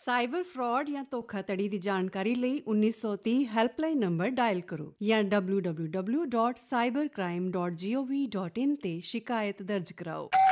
Cyber fraud ਜਾਂ ਧੋਖਾਧੜੀ ਦੀ ਜਾਣਕਾਰੀ ਲਈ 1930 ਹੈਲਪਲਾਈਨ ਨੰਬਰ ਡਾਇਲ ਕਰੋ ਜਾਂ www.cybercrime.gov.in ਤੇ ਸ਼ਿਕਾਇਤ ਦਰਜ ਕਰਾਓ।